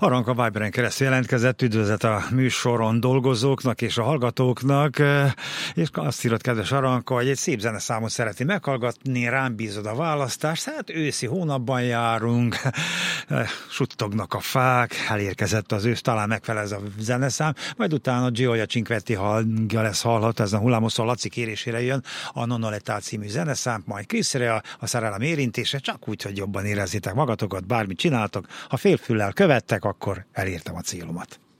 Aranka Viberen keresztül jelentkezett, üdvözlet a műsoron dolgozóknak és a hallgatóknak, és azt írott kedves Aranka, hogy egy szép zeneszámot szeretné meghallgatni, rám bízod a választást, hát őszi hónapban járunk, suttognak a fák, elérkezett az ősz, talán megfelel ez a zeneszám, majd utána Gioia Cinquetti hangja lesz hallható, ez a Hullámoszó Laci kérésére jön a Non Letál című zeneszám, majd Kriszre a szerelem érintése, csak úgy, hogy jobban érezzétek magatokat, bármit csináltok, ha félfüllel követtek, akkor elértem a célomat.